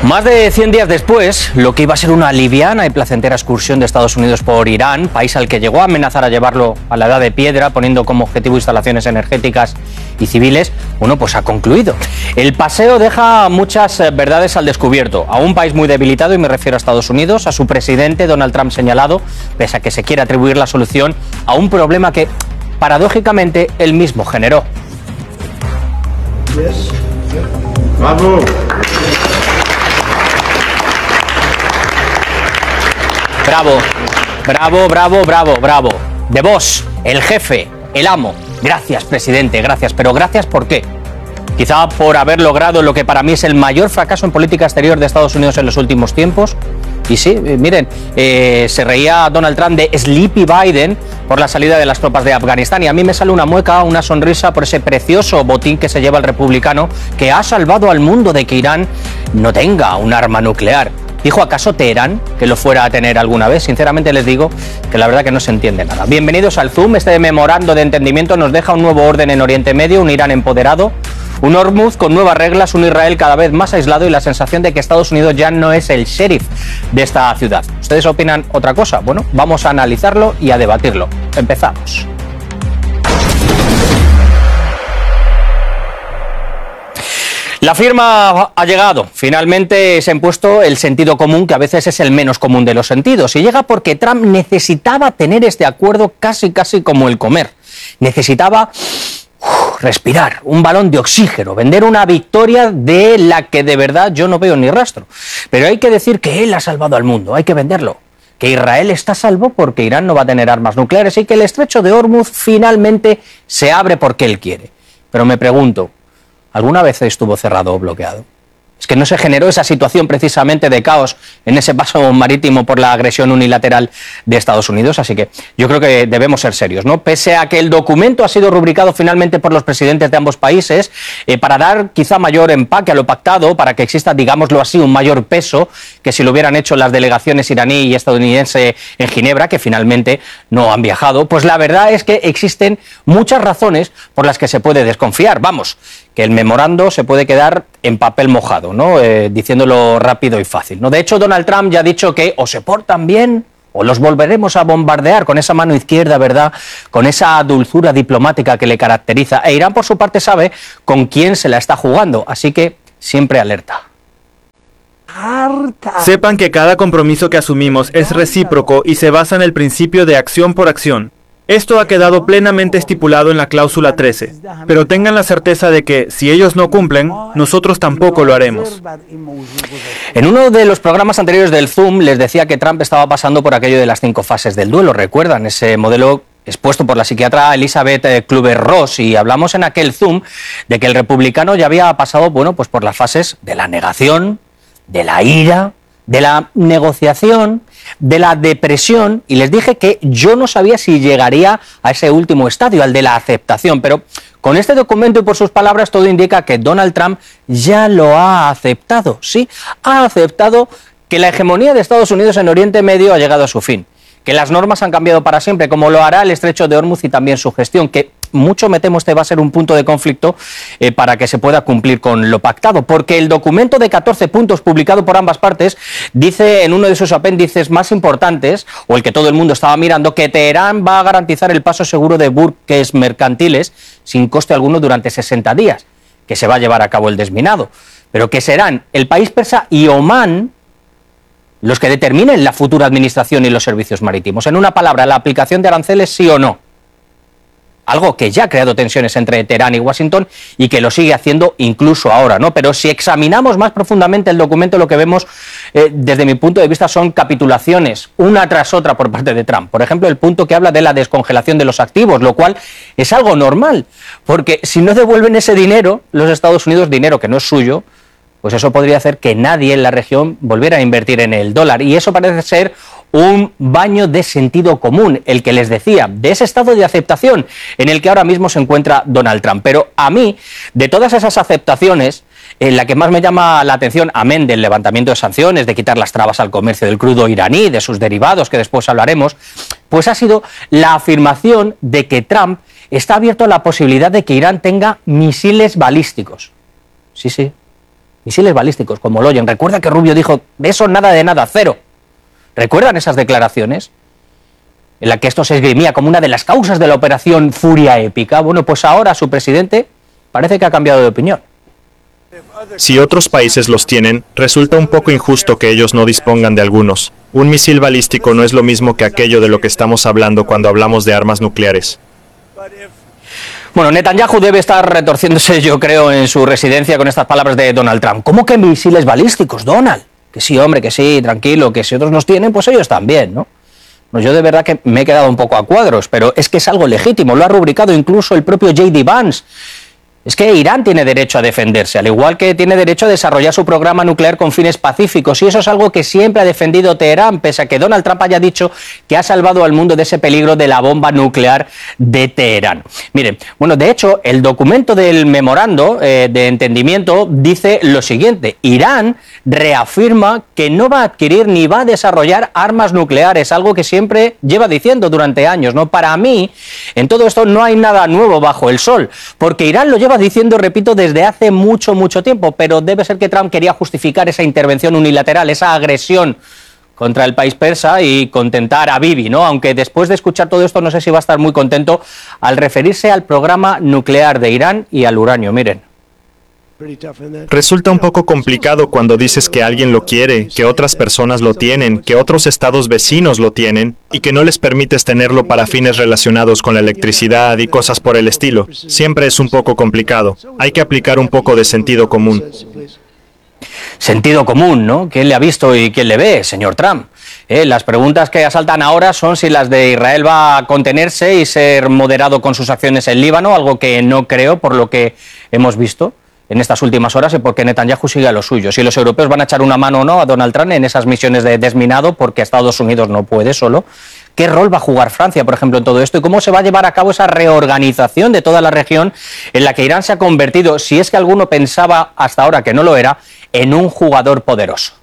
Más de 100 días después, lo que iba a ser una liviana y placentera excursión de Estados Unidos por Irán, país al que llegó a amenazar a llevarlo a la edad de piedra, poniendo como objetivo instalaciones energéticas y civiles, bueno, pues ha concluido. El paseo deja muchas verdades al descubierto. A un país muy debilitado, y me refiero a Estados Unidos, a su presidente Donald Trump señalado, pese a que se quiere atribuir la solución a un problema que, paradójicamente, él mismo generó. ¡Bravo! Bravo, bravo, bravo, bravo, bravo. The Boss, el jefe, el amo. Gracias, presidente, gracias. Pero gracias, ¿por qué? Quizá por haber logrado lo que para mí es el mayor fracaso en política exterior de Estados Unidos en los últimos tiempos. Y sí, miren, se reía Donald Trump de Sleepy Biden por la salida de las tropas de Afganistán. Y a mí me sale una mueca, una sonrisa por ese precioso botín que se lleva el republicano, que ha salvado al mundo de que Irán no tenga un arma nuclear. ¿Dijo acaso Teherán que lo fuera a tener alguna vez? Sinceramente les digo que la verdad que no se entiende nada. Bienvenidos al Zoom. Este memorando de entendimiento nos deja un nuevo orden en Oriente Medio, un Irán empoderado, un Hormuz con nuevas reglas, un Israel cada vez más aislado y la sensación de que Estados Unidos ya no es el sheriff de esta ciudad. ¿Ustedes opinan otra cosa? Bueno, vamos a analizarlo y a debatirlo. Empezamos. La firma ha llegado. Finalmente se ha impuesto el sentido común, que a veces es el menos común de los sentidos. Y llega porque Trump necesitaba tener este acuerdo casi como el comer. Necesitaba respirar, un balón de oxígeno, vender una victoria de la que de verdad yo no veo ni rastro. Pero hay que decir que él ha salvado al mundo, hay que venderlo. Que Israel está a salvo porque Irán no va a tener armas nucleares y que el estrecho de Hormuz finalmente se abre porque él quiere. Pero me pregunto, ¿alguna vez estuvo cerrado o bloqueado? Es que no se generó esa situación precisamente de caos en ese paso marítimo por la agresión unilateral de Estados Unidos, así que yo creo que debemos ser serios, ¿no? Pese a que el documento ha sido rubricado finalmente por los presidentes de ambos países para dar quizá mayor empaque a lo pactado, para que exista, digámoslo así, un mayor peso que si lo hubieran hecho las delegaciones iraní y estadounidense en Ginebra, que finalmente no han viajado, pues la verdad es que existen muchas razones por las que se puede desconfiar. Vamos, que el memorando se puede quedar en papel mojado, ¿no? Diciéndolo rápido y fácil, ¿no? De hecho, Donald Trump ya ha dicho que o se portan bien o los volveremos a bombardear, con esa mano izquierda, ¿verdad? Con esa dulzura diplomática que le caracteriza. E Irán, por su parte, sabe con quién se la está jugando, así que siempre alerta. Sepan que cada compromiso que asumimos es recíproco y se basa en el principio de acción por acción. Esto ha quedado plenamente estipulado en la cláusula 13, pero tengan la certeza de que, si ellos no cumplen, nosotros tampoco lo haremos. En uno de los programas anteriores del Zoom les decía que Trump estaba pasando por aquello de las 5 fases del duelo, ¿recuerdan? Ese modelo expuesto por la psiquiatra Elizabeth Kübler-Ross, y hablamos en aquel Zoom de que el republicano ya había pasado, bueno, pues por las fases de la negación, de la ira, de la negociación, de la depresión, y les dije que yo no sabía si llegaría a ese último estadio, al de la aceptación, pero con este documento y por sus palabras todo indica que Donald Trump ya lo ha aceptado, sí, ha aceptado que la hegemonía de Estados Unidos en Oriente Medio ha llegado a su fin, que las normas han cambiado para siempre, como lo hará el estrecho de Hormuz y también su gestión, que mucho me temo este va a ser un punto de conflicto para que se pueda cumplir con lo pactado, porque el documento de 14 puntos publicado por ambas partes dice en uno de sus apéndices más importantes, o el que todo el mundo estaba mirando, que Teherán va a garantizar el paso seguro de buques mercantiles sin coste alguno durante 60 días, que se va a llevar a cabo el desminado, pero que serán el país persa y Omán los que determinen la futura administración y los servicios marítimos. En una palabra, la aplicación de aranceles sí o no. Algo que ya ha creado tensiones entre Teherán y Washington y que lo sigue haciendo incluso ahora, ¿no? Pero si examinamos más profundamente el documento, lo que vemos desde mi punto de vista son capitulaciones, una tras otra por parte de Trump. Por ejemplo, el punto que habla de la descongelación de los activos, lo cual es algo normal, porque si no devuelven ese dinero, los Estados Unidos, dinero que no es suyo, pues eso podría hacer que nadie en la región volviera a invertir en el dólar. Y eso parece ser un baño de sentido común, el que les decía, de ese estado de aceptación en el que ahora mismo se encuentra Donald Trump. Pero a mí, de todas esas aceptaciones, la que más me llama la atención, amén del levantamiento de sanciones, de quitar las trabas al comercio del crudo iraní, de sus derivados, que después hablaremos, pues ha sido la afirmación de que Trump está abierto a la posibilidad de que Irán tenga misiles balísticos. Sí, sí. misiles balísticos, como lo oyen. Recuerda que Rubio dijo, de eso nada de nada, cero. ¿Recuerdan esas declaraciones? En la que esto se esgrimía como una de las causas de la operación Furia Épica. Bueno, pues ahora su presidente parece que ha cambiado de opinión. Si otros países los tienen, resulta un poco injusto que ellos no dispongan de algunos. Un misil balístico no es lo mismo que aquello de lo que estamos hablando cuando hablamos de armas nucleares. Bueno, Netanyahu debe estar retorciéndose, yo creo, en su residencia con estas palabras de Donald Trump. ¿Cómo que misiles balísticos, Donald? Que sí, hombre, que sí, tranquilo, que si otros los tienen, pues ellos también, ¿no? No, yo de verdad que me he quedado un poco a cuadros, pero es que es algo legítimo, lo ha rubricado incluso el propio J.D. Vance. Es que Irán tiene derecho a defenderse, al igual que tiene derecho a desarrollar su programa nuclear con fines pacíficos, y eso es algo que siempre ha defendido Teherán, pese a que Donald Trump haya dicho que ha salvado al mundo de ese peligro de la bomba nuclear de Teherán. Miren, bueno, de hecho, el documento del memorando de entendimiento dice lo siguiente: Irán reafirma que no va a adquirir ni va a desarrollar armas nucleares, algo que siempre lleva diciendo durante años, ¿no? Para mí, en todo esto no hay nada nuevo bajo el sol, porque Irán lo lleva diciendo, repito, desde hace mucho tiempo, pero debe ser que Trump quería justificar esa intervención unilateral, esa agresión contra el país persa y contentar a Bibi, ¿no? Aunque después de escuchar todo esto no sé si va a estar muy contento al referirse al programa nuclear de Irán y al uranio, miren. Resulta un poco complicado cuando dices que alguien lo quiere, que otras personas lo tienen, que otros estados vecinos lo tienen, y que no les permites tenerlo para fines relacionados con la electricidad y cosas por el estilo. Siempre es un poco complicado. Hay que aplicar un poco de sentido común. Sentido común, ¿no? ¿Quién le ha visto y quién le ve, señor Trump? Las preguntas que asaltan ahora son si las de Israel va a contenerse y ser moderado con sus acciones en Líbano, algo que no creo por lo que hemos visto en estas últimas horas y porque Netanyahu sigue a lo suyo. Si los europeos van a echar una mano o no a Donald Trump en esas misiones de desminado, porque Estados Unidos no puede solo. ¿Qué rol va a jugar Francia, por ejemplo, en todo esto? ¿Y cómo se va a llevar a cabo esa reorganización de toda la región en la que Irán se ha convertido, si es que alguno pensaba hasta ahora que no lo era, en un jugador poderoso?